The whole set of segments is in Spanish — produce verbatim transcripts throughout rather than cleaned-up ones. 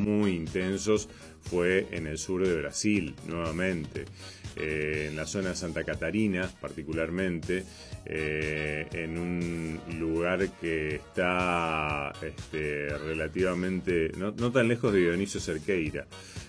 muy intensos fue en el sur de Brasil, nuevamente. Eh, en la zona de Santa Catarina, particularmente, eh, en un lugar que está este, relativamente, no, no tan lejos de Dionisio Cerqueira,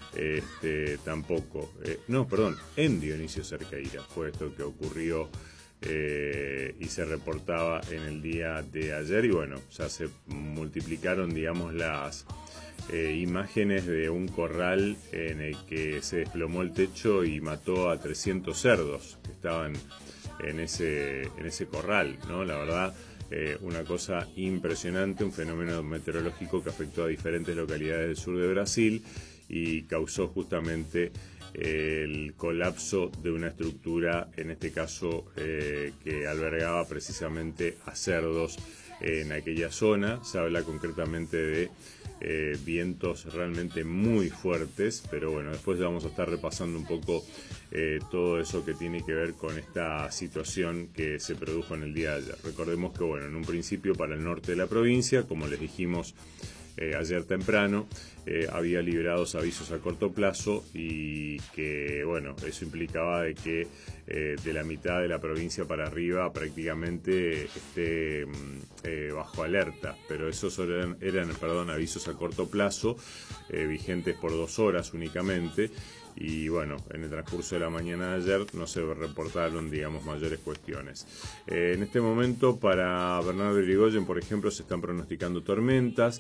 este, tampoco, eh, no, perdón, en Dionisio Cerqueira fue esto que ocurrió eh, y se reportaba en el día de ayer, y bueno, ya se multiplicaron, digamos, las Eh, imágenes de un corral en el que se desplomó el techo y mató a trescientos cerdos que estaban en ese, en ese corral, ¿no? La verdad, eh, una cosa impresionante, un fenómeno meteorológico que afectó a diferentes localidades del sur de Brasil y causó justamente eh, el colapso de una estructura, en este caso eh, que albergaba precisamente a cerdos en aquella zona. Se habla concretamente de eh, vientos realmente muy fuertes, pero bueno, después vamos a estar repasando un poco eh, todo eso que tiene que ver con esta situación que se produjo en el día de ayer. Recordemos que bueno, en un principio para el norte de la provincia, como les dijimos Eh, ayer temprano, eh, había liberados avisos a corto plazo y que, bueno, eso implicaba de que eh, de la mitad de la provincia para arriba prácticamente esté eh, bajo alerta, pero esos eran, eran perdón, avisos a corto plazo, eh, vigentes por dos horas únicamente. Y bueno, en el transcurso de la mañana de ayer no se reportaron, digamos, mayores cuestiones. Eh, en este momento para Bernardo Irigoyen, por ejemplo, se están pronosticando tormentas.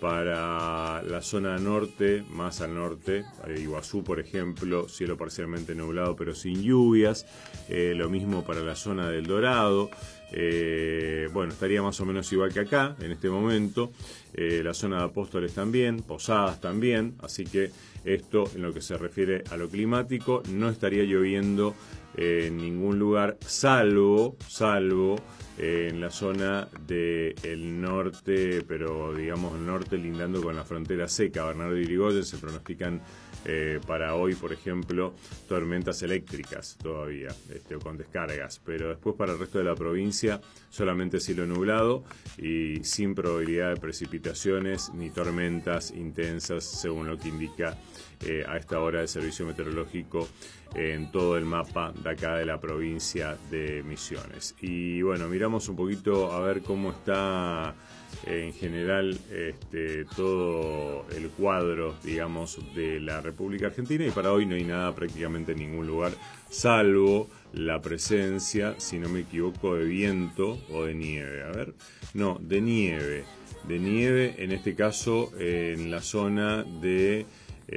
Para la zona norte, más al norte, eh, Iguazú, por ejemplo, cielo parcialmente nublado pero sin lluvias. Eh, lo mismo para la zona del Dorado. Eh, bueno, estaría más o menos igual que acá en este momento. Eh, la zona de Apóstoles también, Posadas también, así que esto en lo que se refiere a lo climático, no estaría lloviendo eh, en ningún lugar, salvo, salvo eh, en la zona del norte, pero digamos el norte lindando con la frontera seca. Bernardo Irigoyen, se pronostican eh, para hoy, por ejemplo, tormentas eléctricas todavía, este, o con descargas, pero después para el resto de la provincia solamente cielo nublado y sin probabilidad de precipitaciones ni tormentas intensas, según lo que indica eh, a esta hora el Servicio Meteorológico eh, en todo el mapa de acá de la provincia de Misiones. Y bueno, miramos un poquito a ver cómo está en general este, todo el cuadro, digamos, de la República Argentina, y para hoy no hay nada prácticamente en ningún lugar, salvo la presencia, si no me equivoco, de viento o de nieve. A ver, no, de nieve, de nieve en este caso eh, en la zona de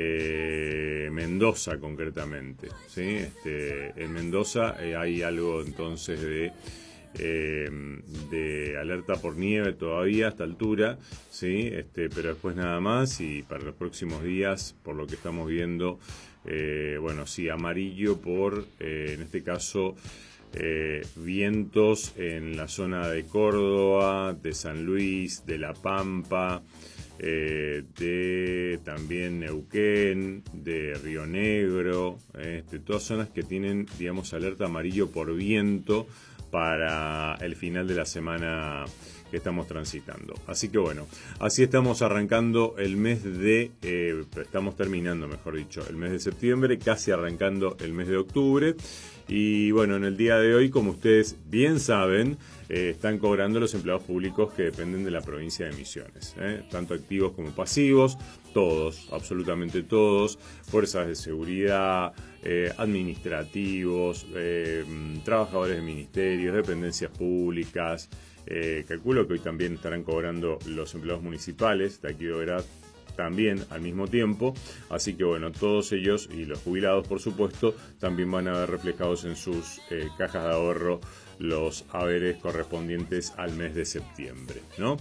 eh, Mendoza concretamente, ¿sí? Este, en Mendoza eh, hay algo entonces de Eh, de alerta por nieve todavía a esta altura, ¿sí? Este, pero después nada más, y para los próximos días, por lo que estamos viendo, eh, bueno, sí, amarillo por, eh, en este caso, eh, vientos en la zona de Córdoba, de San Luis, de La Pampa, eh, de también Neuquén, de Río Negro, este, todas zonas que tienen, digamos, alerta amarillo por viento para el final de la semana que estamos transitando. Así que bueno, así estamos arrancando el mes de, eh, estamos terminando, mejor dicho, el mes de septiembre, casi arrancando el mes de octubre. Y bueno, en el día de hoy, como ustedes bien saben, eh, están cobrando los empleados públicos que dependen de la provincia de Misiones, ¿eh? Tanto activos como pasivos, todos, absolutamente todos, fuerzas de seguridad, eh, administrativos, eh, trabajadores de ministerios, dependencias públicas. Eh, calculo que hoy también estarán cobrando los empleados municipales de aquí de Oberá también al mismo tiempo, así que bueno, todos ellos y los jubilados, por supuesto, también van a ver reflejados en sus eh, cajas de ahorro los haberes correspondientes al mes de septiembre, ¿no?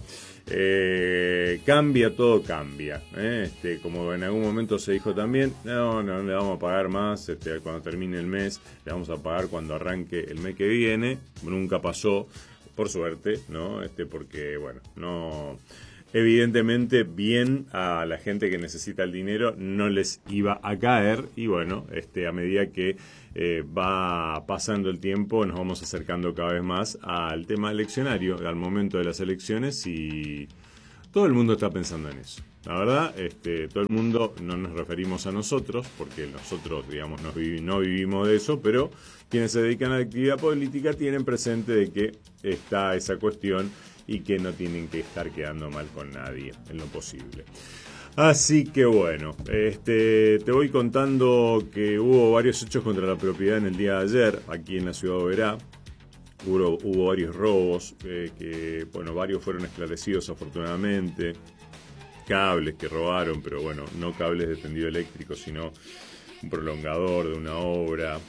Eh, cambia, todo cambia, ¿eh? Este, como en algún momento se dijo también, no, no le vamos a pagar más este, cuando termine el mes, le vamos a pagar cuando arranque el mes que viene. Nunca pasó, por suerte, ¿no? Este, porque, bueno, no... Evidentemente, bien a la gente que necesita el dinero no les iba a caer, y bueno, este, a medida que eh, va pasando el tiempo nos vamos acercando cada vez más al tema eleccionario, al momento de las elecciones, y todo el mundo está pensando en eso. La verdad, este, todo el mundo, no nos referimos a nosotros, porque nosotros, digamos, no, vivi- no vivimos de eso, pero quienes se dedican a la actividad política tienen presente de que está esa cuestión y que no tienen que estar quedando mal con nadie en lo posible. Así que bueno, este, te voy contando que hubo varios hechos contra la propiedad en el día de ayer, aquí en la ciudad de Oberá. Hubo, hubo varios robos, eh, que bueno, varios fueron esclarecidos afortunadamente. Cables que robaron, pero bueno, no cables de tendido eléctrico, sino un prolongador de una obra,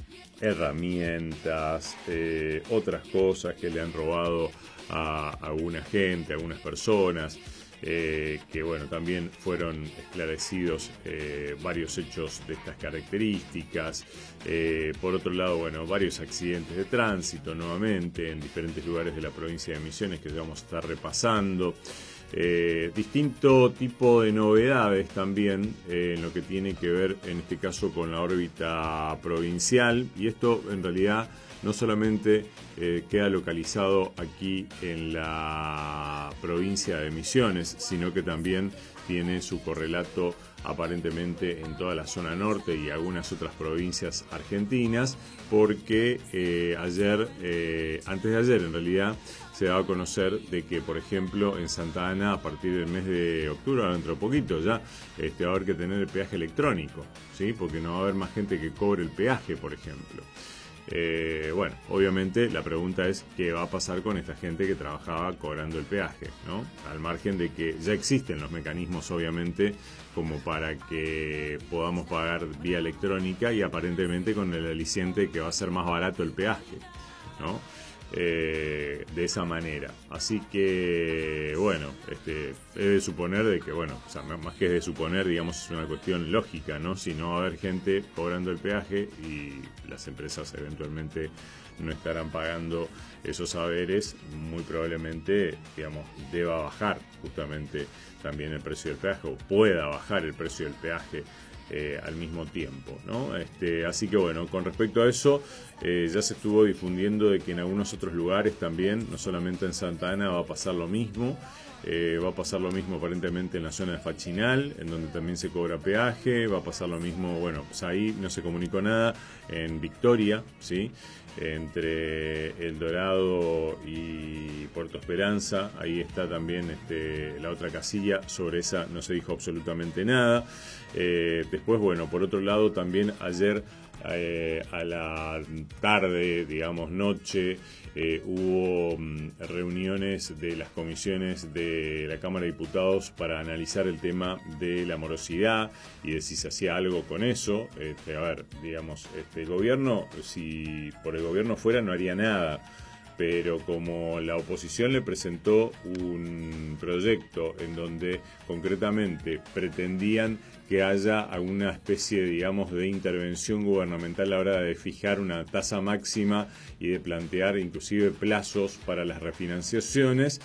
herramientas, eh, otras cosas que le han robado a, a alguna gente, a algunas personas, eh, que bueno, también fueron esclarecidos eh, varios hechos de estas características. Eh, por otro lado, bueno, varios accidentes de tránsito nuevamente en diferentes lugares de la provincia de Misiones que vamos a estar repasando. Eh, distinto tipo de novedades también eh, en lo que tiene que ver en este caso con la órbita provincial, y esto en realidad no solamente eh, queda localizado aquí en la provincia de Misiones, sino que también tiene su correlato aparentemente en toda la zona norte y algunas otras provincias argentinas, porque eh, ayer, eh, antes de ayer en realidad, se daba a conocer de que, por ejemplo, en Santa Ana, a partir del mes de octubre, dentro de poquito ya, este, va a haber que tener el peaje electrónico, ¿sí? Porque no va a haber más gente que cobre el peaje, por ejemplo. Eh, bueno, obviamente la pregunta es qué va a pasar con esta gente que trabajaba cobrando el peaje, ¿no? Al margen de que ya existen los mecanismos, obviamente, como para que podamos pagar vía electrónica y aparentemente con el aliciente que va a ser más barato el peaje, ¿no? Eh, de esa manera. Así que, bueno, este, es de suponer de que, bueno, o sea, más que es de suponer, digamos, es una cuestión lógica, ¿no? Si no va a haber gente cobrando el peaje y las empresas eventualmente no estarán pagando esos haberes, muy probablemente, digamos, deba bajar justamente también el precio del peaje, o pueda bajar el precio del peaje Eh, al mismo tiempo, ¿no? Este, así que bueno, con respecto a eso, eh, ya se estuvo difundiendo de que en algunos otros lugares también, no solamente en Santa Ana, va a pasar lo mismo. Eh, va a pasar lo mismo aparentemente en la zona de Fachinal, en donde también se cobra peaje. Va a pasar lo mismo, bueno, pues ahí no se comunicó nada, en Victoria, ¿sí? Entre El Dorado y Puerto Esperanza, ahí está también este, la otra casilla, sobre esa no se dijo absolutamente nada. Eh, después, bueno, por otro lado, también ayer eh, a la tarde, digamos noche, eh, hubo mm, reuniones de las comisiones de la Cámara de Diputados para analizar el tema de la morosidad y de si se hacía algo con eso. Este, a ver, digamos, este, el gobierno, si por el gobierno fuera, no haría nada. Pero como la oposición le presentó un proyecto en donde concretamente pretendían que haya alguna especie, digamos, de intervención gubernamental a la hora de fijar una tasa máxima y de plantear inclusive plazos para las refinanciaciones,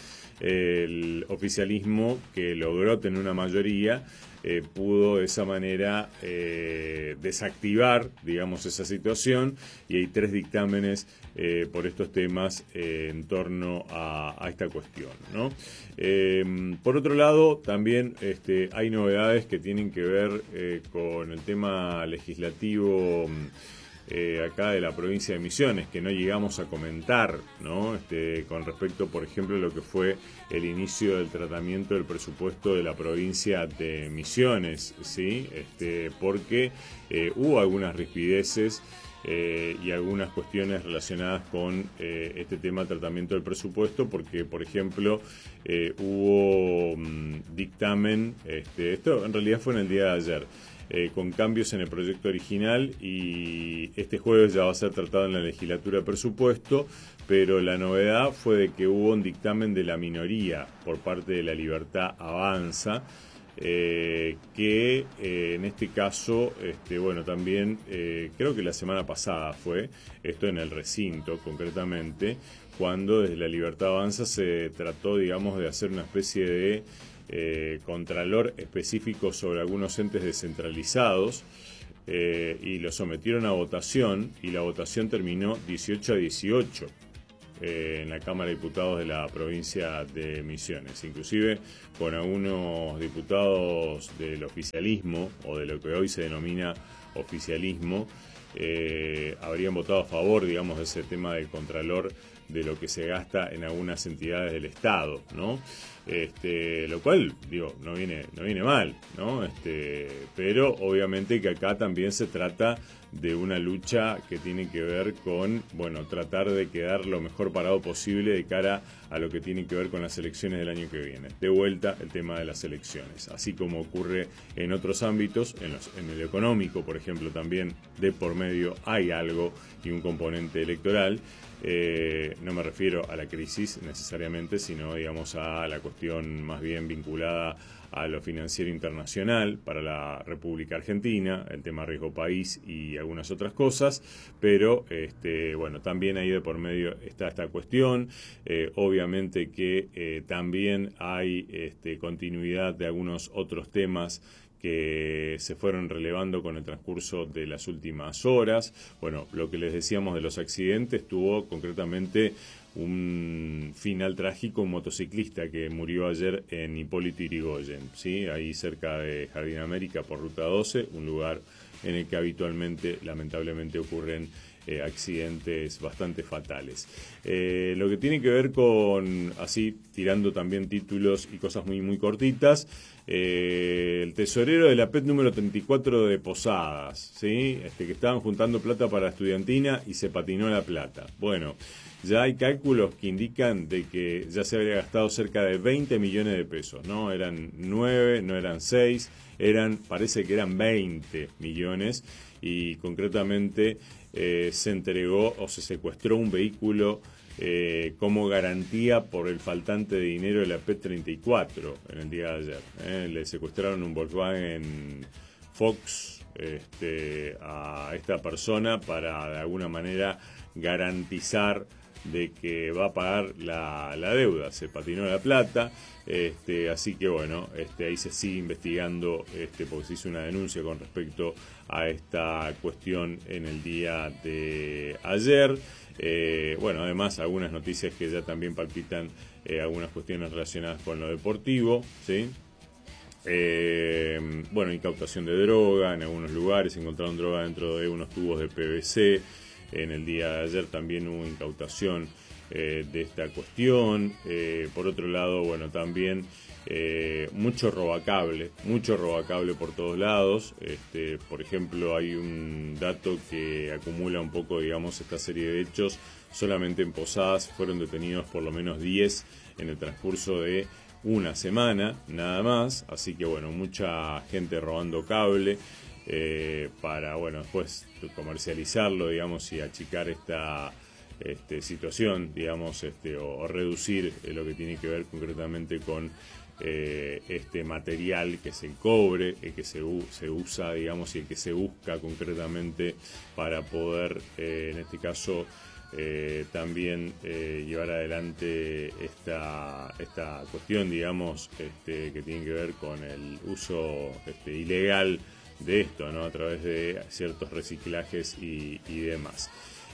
el oficialismo, que logró tener una mayoría, Eh, pudo de esa manera eh, desactivar, digamos, esa situación, y hay tres dictámenes eh, por estos temas eh, en torno a, a esta cuestión, ¿no? Eh, por otro lado, también este, hay novedades que tienen que ver eh, con el tema legislativo Eh, acá de la provincia de Misiones, que no llegamos a comentar, ¿no? Este, con respecto, por ejemplo, a lo que fue el inicio del tratamiento del presupuesto de la provincia de Misiones, ¿sí? Este, porque eh, hubo algunas rispideces eh, y algunas cuestiones relacionadas con eh, este tema del tratamiento del presupuesto, porque, por ejemplo, eh, hubo um, dictamen, este, esto en realidad fue en el día de ayer, Eh, con cambios en el proyecto original, y este jueves ya va a ser tratado en la legislatura de presupuesto, pero la novedad fue de que hubo un dictamen de la minoría por parte de La Libertad Avanza, eh, que eh, en este caso, este, bueno, también eh, creo que la semana pasada fue, esto en el recinto concretamente, cuando desde La Libertad Avanza se trató, digamos, de hacer una especie de Eh, contralor específico sobre algunos entes descentralizados, eh, y lo sometieron a votación, y la votación terminó dieciocho a dieciocho. eh, en la Cámara de Diputados de la provincia de Misiones, inclusive con algunos diputados del oficialismo o de lo que hoy se denomina oficialismo, eh, habrían votado a favor, digamos, de ese tema del contralor, de lo que se gasta en algunas entidades del Estado, ¿no? Este, lo cual, digo, no viene, no viene mal, ¿no? Este, pero obviamente que acá también se trata de una lucha que tiene que ver con, bueno, tratar de quedar lo mejor parado posible de cara a lo que tiene que ver con las elecciones del año que viene. De vuelta el tema de las elecciones, así como ocurre en otros ámbitos, en, los, en el económico, por ejemplo, también de por medio hay algo y un componente electoral. Eh, no me refiero a la crisis necesariamente, sino, digamos, a la cuestión más bien vinculada a lo financiero internacional para la República Argentina, el tema riesgo país y algunas otras cosas, pero este, bueno, también ahí de por medio está esta cuestión. Eh, obviamente que eh, también hay este, continuidad de algunos otros temas que se fueron relevando con el transcurso de las últimas horas. Bueno, lo que les decíamos de los accidentes tuvo concretamente un final trágico, un motociclista que murió ayer en Hipólito Yrigoyen, ¿sí? Ahí cerca de Jardín América por Ruta doce, un lugar en el que habitualmente, lamentablemente, ocurren eh, accidentes bastante fatales. Eh, lo que tiene que ver con, así, tirando también títulos y cosas muy, muy cortitas, Eh, el tesorero de la P E T número treinta y cuatro de Posadas, ¿sí? Este, que estaban juntando plata para estudiantina y se patinó la plata. Bueno, ya hay cálculos que indican de que ya se habría gastado cerca de veinte millones de pesos, ¿no? Eran nueve, no eran seis, eran, parece que eran veinte millones, y concretamente eh, se entregó o se secuestró un vehículo Eh, como garantía por el faltante de dinero de la P E T treinta y cuatro en el día de ayer. Eh. Le secuestraron un Volkswagen Fox este, a esta persona para de alguna manera garantizar de que va a pagar la, la deuda. Se patinó la plata, este, así que bueno, este, ahí se sigue investigando, este, porque se hizo una denuncia con respecto a esta cuestión en el día de ayer. Eh, bueno, además algunas noticias que ya también palpitan eh, algunas cuestiones relacionadas con lo deportivo, ¿sí? Eh, bueno, incautación de droga en algunos lugares, encontraron droga dentro de unos tubos de P V C. En el día de ayer también hubo incautación eh, de esta cuestión. Eh, por otro lado, bueno, también eh, mucho robacable, mucho robacable por todos lados. Este, por ejemplo, hay un dato que acumula un poco, digamos, esta serie de hechos. Solamente en Posadas fueron detenidos por lo menos diez en el transcurso de una semana, nada más. Así que, bueno, mucha gente robando cable. Eh, para, bueno, después comercializarlo, digamos, y achicar esta este, situación, digamos, este, o, o reducir eh, lo que tiene que ver concretamente con eh, este material que es el cobre, el que se, se usa, digamos, y el que se busca concretamente para poder, eh, en este caso, eh, también eh, llevar adelante esta, esta cuestión, digamos, este, que tiene que ver con el uso este, ilegal de esto, ¿no? A través de ciertos reciclajes y, y demás.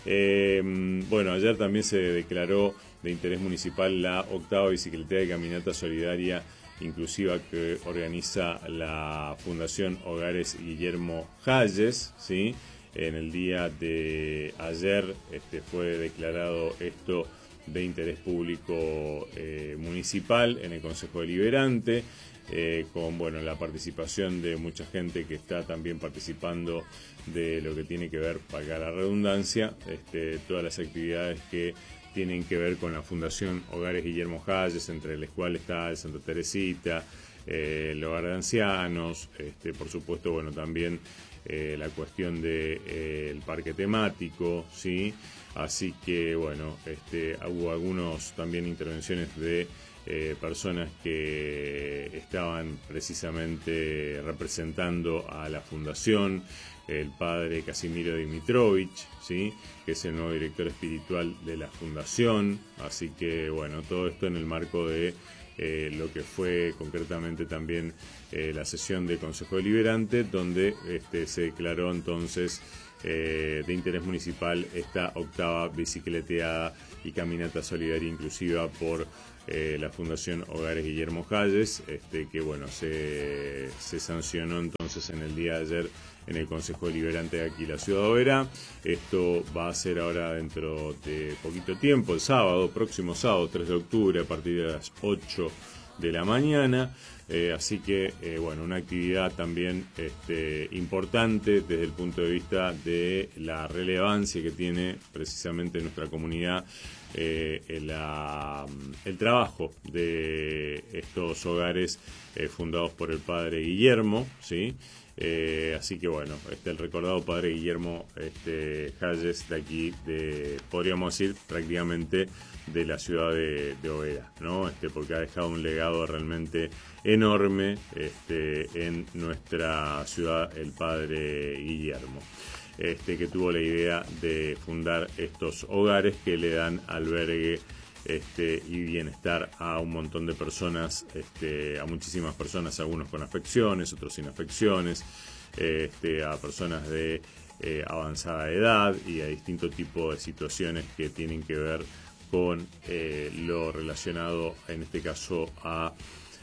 Eh, bueno, ayer también se declaró de interés municipal la octava bicicletea de caminata solidaria inclusiva que organiza la Fundación Hogares Guillermo Hayes, ¿sí? En el día de ayer este, fue declarado esto de interés público eh, municipal en el Consejo Deliberante. Eh, con bueno la participación de mucha gente que está también participando de lo que tiene que ver, para la redundancia, este, todas las actividades que tienen que ver con la Fundación Hogares Guillermo Hayes, entre las cuales está el Santa Teresita, eh, el Hogar de Ancianos, este, por supuesto, bueno, también eh, la cuestión del de, eh, parque temático, ¿sí? Así que, bueno, este, hubo algunos también intervenciones de Eh, personas que estaban precisamente representando a la fundación, el padre Casimiro Dimitrovich, ¿sí? Que es el nuevo director espiritual de la fundación. Así que bueno, todo esto en el marco de eh, lo que fue concretamente también eh, la sesión de Consejo Deliberante, donde este, se declaró entonces eh, de interés municipal esta octava bicicleteada y caminata solidaria inclusiva por eh, la Fundación Hogares Guillermo Calles, este, que bueno, se, se sancionó entonces en el día de ayer en el Consejo Deliberante de aquí la Ciudad de Oberá. Esto va a ser ahora dentro de poquito tiempo, el sábado, próximo sábado, tres de octubre, a partir de las ocho de la mañana. Eh, así que, eh, bueno, una actividad también este, importante desde el punto de vista de la relevancia que tiene precisamente en nuestra comunidad eh, el, uh, el trabajo de estos hogares eh, fundados por el padre Guillermo, ¿sí? Eh, así que bueno, este el recordado padre Guillermo este, Calles de aquí, de, podríamos decir prácticamente de la ciudad de, de Oberá, ¿no? Este, porque ha dejado un legado realmente enorme este, en nuestra ciudad, el padre Guillermo, este, que tuvo la idea de fundar estos hogares que le dan albergue Este, y bienestar a un montón de personas, este, a muchísimas personas, algunos con afecciones, otros sin afecciones, este, a personas de eh, avanzada edad y a distintos tipos de situaciones que tienen que ver con eh, lo relacionado, en este caso, a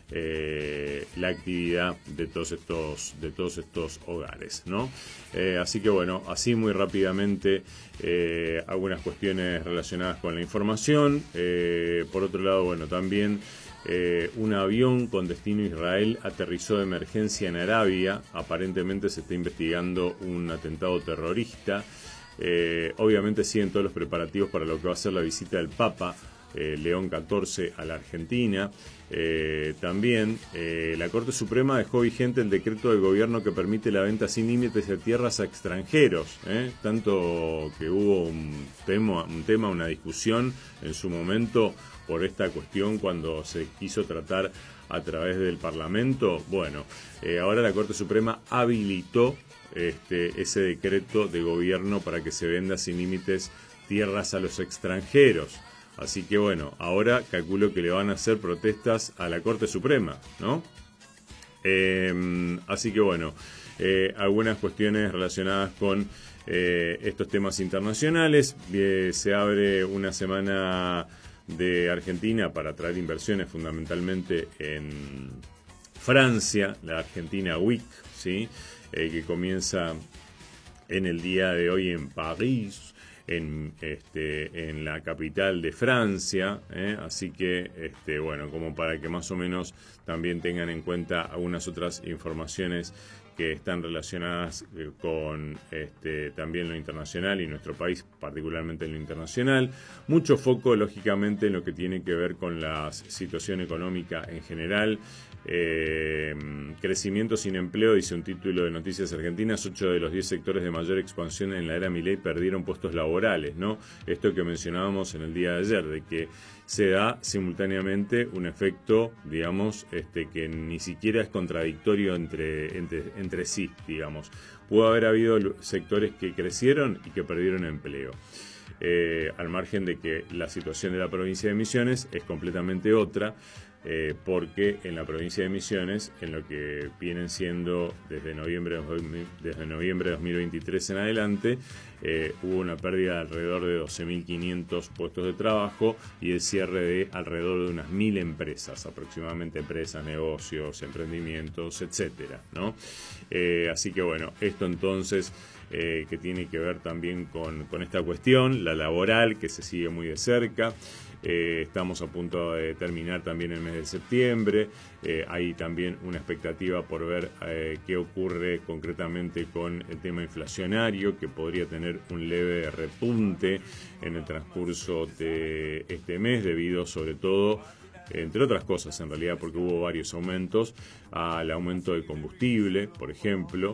Eh, la actividad de todos estos de todos estos hogares, ¿no? Eh, así que bueno, así muy rápidamente eh, algunas cuestiones relacionadas con la información. Eh, por otro lado, bueno, también eh, un avión con destino a Israel aterrizó de emergencia en Arabia. Aparentemente se está investigando un atentado terrorista. Eh, obviamente siguen todos los preparativos para lo que va a ser la visita del Papa Eh, León catorce a la Argentina. Eh, también eh, la Corte Suprema dejó vigente el decreto del gobierno que permite la venta sin límites de tierras a extranjeros, ¿eh? Tanto que hubo un tema, un tema, una discusión en su momento por esta cuestión cuando se quiso tratar a través del Parlamento. Bueno, eh, ahora la Corte Suprema habilitó este, ese decreto de gobierno para que se venda sin límites tierras a los extranjeros. Así que bueno, ahora calculo que le van a hacer protestas a la Corte Suprema, ¿no? Eh, así que bueno, eh, algunas cuestiones relacionadas con eh, estos temas internacionales. Eh, se abre una semana de Argentina para atraer inversiones fundamentalmente en Francia, la Argentina Week, ¿sí? Eh, que comienza en el día de hoy en París, en este en la capital de Francia, ¿eh? Así que este bueno, como para que más o menos también tengan en cuenta algunas otras informaciones que están relacionadas eh, con este, también lo internacional y nuestro país particularmente en lo internacional. Mucho foco, lógicamente, en lo que tiene que ver con la situación económica en general. Eh, crecimiento sin empleo, dice un título de Noticias Argentinas. Ocho de los diez sectores de mayor expansión en la era Milei perdieron puestos laborales, ¿no? Esto que mencionábamos en el día de ayer, de que se da simultáneamente un efecto, digamos, este, que ni siquiera es contradictorio entre, entre, entre sí, digamos. Pudo haber habido sectores que crecieron y que perdieron empleo. Eh, al margen de que la situación de la provincia de Misiones es completamente otra, eh, porque en la provincia de Misiones, en lo que vienen siendo desde noviembre, desde noviembre de dos mil veintitrés en adelante, eh, hubo una pérdida de alrededor de doce mil quinientos puestos de trabajo y el cierre de alrededor de unas mil empresas, aproximadamente empresas, negocios, emprendimientos, etcétera, ¿no? Eh, así que bueno, esto entonces eh, que tiene que ver también con, con esta cuestión, la laboral, que se sigue muy de cerca. Eh, estamos a punto de terminar también el mes de septiembre. Eh, hay también una expectativa por ver eh, qué ocurre concretamente con el tema inflacionario, que podría tener un leve repunte en el transcurso de este mes, debido sobre todo, entre otras cosas en realidad, porque hubo varios aumentos, al aumento del combustible, por ejemplo.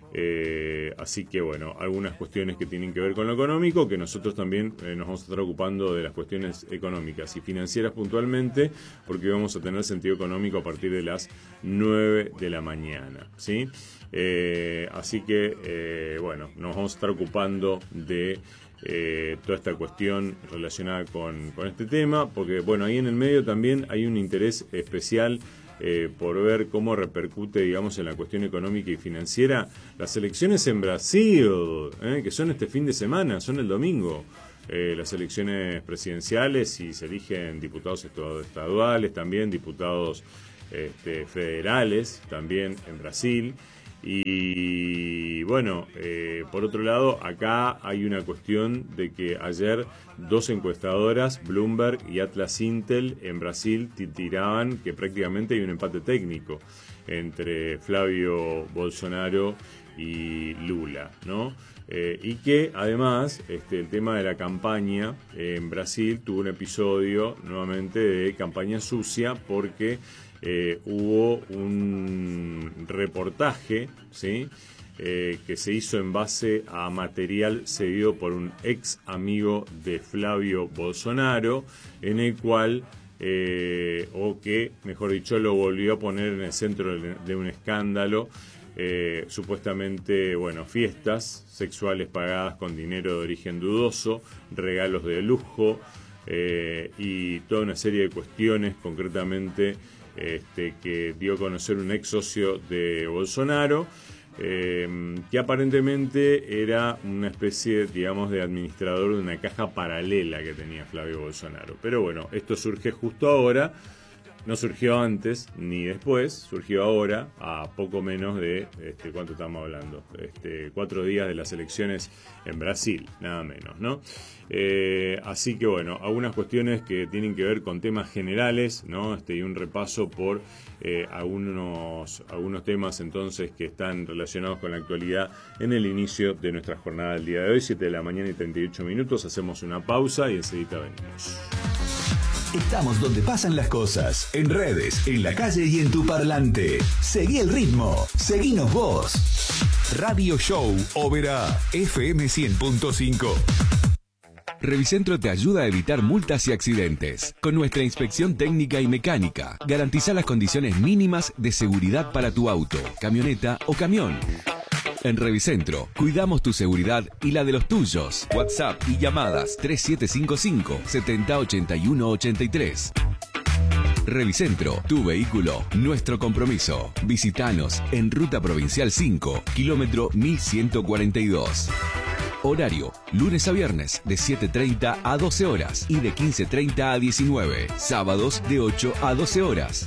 Eh, así que bueno, algunas cuestiones que tienen que ver con lo económico, que nosotros también eh, nos vamos a estar ocupando de las cuestiones económicas y financieras puntualmente, porque vamos a tener sentido económico a partir de las nueve de la mañana, ¿sí? Eh, así que eh, bueno, nos vamos a estar ocupando de Eh, toda esta cuestión relacionada con, con este tema, porque bueno, ahí en el medio también hay un interés especial eh, por ver cómo repercute, digamos, en la cuestión económica y financiera, las elecciones en Brasil, eh, que son este fin de semana, son el domingo. Eh, las elecciones presidenciales y se eligen diputados estaduales, también diputados este, federales, también en Brasil. Y bueno, eh, por otro lado, acá hay una cuestión de que ayer dos encuestadoras, Bloomberg y Atlas Intel, en Brasil tiraban que prácticamente hay un empate técnico entre Flavio Bolsonaro y Lula, ¿no? Eh, y que además este, el tema de la campaña eh, en Brasil tuvo un episodio nuevamente de campaña sucia porque eh, hubo un reportaje, ¿sí? Eh, que se hizo en base a material cedido por un ex amigo de Flavio Bolsonaro, en el cual eh, o que mejor dicho lo volvió a poner en el centro de, de un escándalo. Eh, supuestamente, bueno, fiestas sexuales pagadas con dinero de origen dudoso, regalos de lujo eh, y toda una serie de cuestiones, concretamente este, que dio a conocer un ex socio de Bolsonaro, eh, que aparentemente era una especie, digamos, de administrador de una caja paralela que tenía Flavio Bolsonaro. Pero bueno, esto surge justo ahora. No surgió antes ni después, surgió ahora, a poco menos de, este, ¿cuánto estamos hablando? Este, cuatro días de las elecciones en Brasil, nada menos, ¿no? Eh, así que bueno, algunas cuestiones que tienen que ver con temas generales, ¿no? Este, y un repaso por eh, algunos, algunos temas entonces que están relacionados con la actualidad en el inicio de nuestra jornada del día de hoy, siete de la mañana y treinta y ocho minutos, hacemos una pausa y enseguida venimos. Estamos donde pasan las cosas, en redes, en la calle y en tu parlante. Seguí el ritmo, seguinos vos. Radio Show Oberá, F M cien punto cinco. Revicentro te ayuda a evitar multas y accidentes. Con nuestra inspección técnica y mecánica, garantiza las condiciones mínimas de seguridad para tu auto, camioneta o camión. En Revicentro, cuidamos tu seguridad y la de los tuyos. WhatsApp y llamadas tres siete cinco cinco, setenta ochenta y uno ochenta y tres. Revicentro, tu vehículo, nuestro compromiso. Visítanos en Ruta Provincial cinco, kilómetro mil ciento cuarenta y dos. Horario, lunes a viernes de siete treinta a doce horas y de quince treinta a diecinueve. Sábados de ocho a doce horas.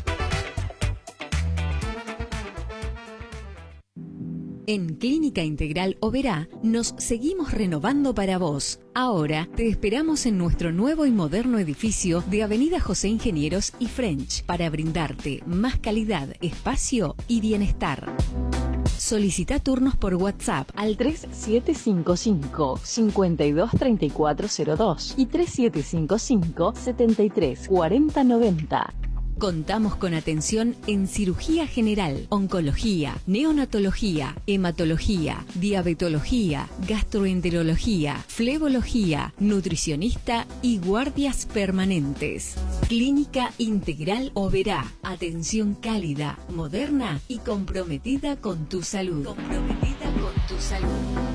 En Clínica Integral Oberá nos seguimos renovando para vos. Ahora te esperamos en nuestro nuevo y moderno edificio de Avenida José Ingenieros y French para brindarte más calidad, espacio y bienestar. Solicita turnos por WhatsApp al tres siete cinco cinco, cinco dos tres cuatro cero dos y tres siete cinco cinco, siete tres cuatro cero nueve cero. Contamos con atención en cirugía general, oncología, neonatología, hematología, diabetología, gastroenterología, flebología, nutricionista y guardias permanentes. Clínica Integral Oberá. Atención cálida, moderna y comprometida con tu salud. Comprometida con tu salud.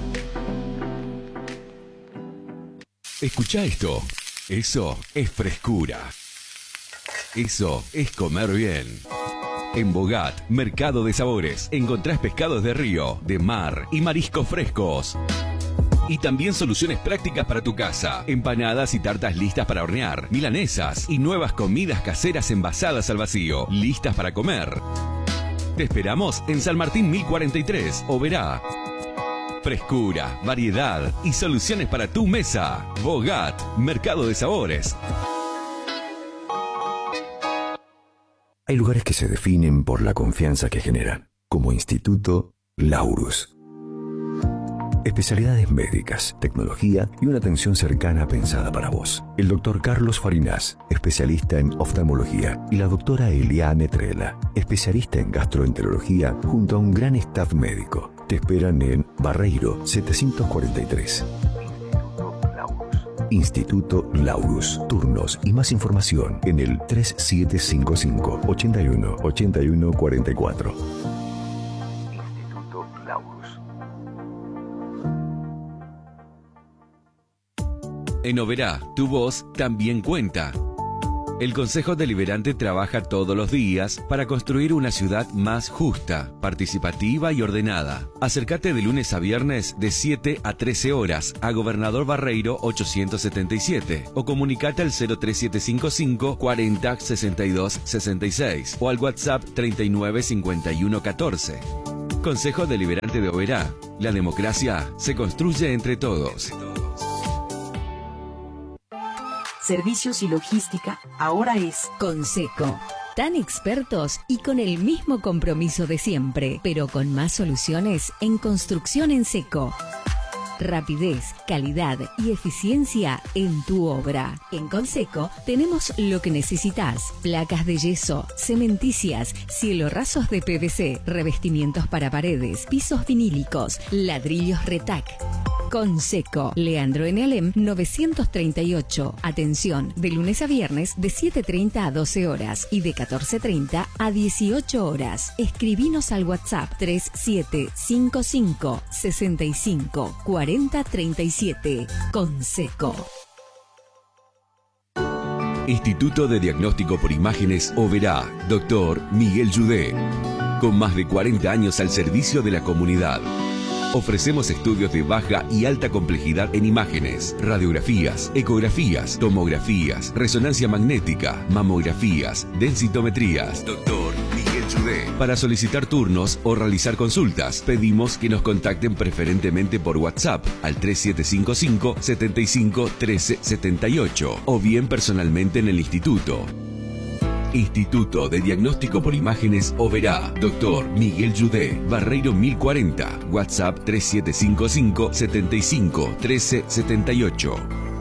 Escucha esto. Eso es frescura. Eso es comer bien. En Bogat, Mercado de Sabores, encontrás pescados de río, de mar y mariscos frescos. Y también soluciones prácticas para tu casa. Empanadas y tartas listas para hornear, milanesas y nuevas comidas caseras envasadas al vacío, listas para comer. Te esperamos en San Martín mil cuarenta y tres, Oberá. Frescura, variedad y soluciones para tu mesa. Bogat, Mercado de Sabores. Hay lugares que se definen por la confianza que generan, como Instituto Laurus. Especialidades médicas, tecnología y una atención cercana pensada para vos. El doctor Carlos Farinas, especialista en oftalmología, y la doctora Eliane Trela, especialista en gastroenterología, junto a un gran staff médico. Te esperan en Barreiro setecientos cuarenta y tres. Instituto Laurus. Turnos y más información en el tres siete cinco cinco, ochenta y uno, ochenta y uno cuarenta y cuatro. Instituto Laurus. En Oberá, tu voz también cuenta. El Consejo Deliberante trabaja todos los días para construir una ciudad más justa, participativa y ordenada. Acércate de lunes a viernes de siete a trece horas a Gobernador Barreiro ochocientos setenta y siete o comunicate al cero tres siete cinco cinco cuarenta sesenta y dos sesenta y seis o al WhatsApp treinta y nueve cincuenta y uno catorce. Consejo Deliberante de Oberá. La democracia se construye entre todos. Servicios y logística ahora es Conseco. Tan expertos y con el mismo compromiso de siempre, pero con más soluciones en construcción en seco. Rapidez, calidad y eficiencia en tu obra. En Conseco tenemos lo que necesitas: placas de yeso, cementicias, cielorrazos de P V C, revestimientos para paredes, pisos vinílicos, ladrillos Retac. Conseco, Leandro N. Alem novecientos treinta y ocho. Atención, de lunes a viernes de siete treinta a doce horas y de catorce treinta a dieciocho horas. Escribinos al WhatsApp tres siete cinco cinco sesenta y cinco cuarenta treinta y siete. Conseco. Instituto de Diagnóstico por Imágenes Oberá, doctor Miguel Yudé. Con más de cuarenta años al servicio de la comunidad. Ofrecemos estudios de baja y alta complejidad en imágenes, radiografías, ecografías, tomografías, resonancia magnética, mamografías, densitometrías. Doctor Miguel Yudé. Para solicitar turnos o realizar consultas, pedimos que nos contacten preferentemente por WhatsApp al tres siete cinco cinco setenta y cinco trece setenta y ocho o bien personalmente en el instituto. Instituto de Diagnóstico por Imágenes Oberá, doctor Miguel Yudé, Barreiro mil cuarenta, WhatsApp tres siete cinco cinco setenta y cinco trece setenta y ocho.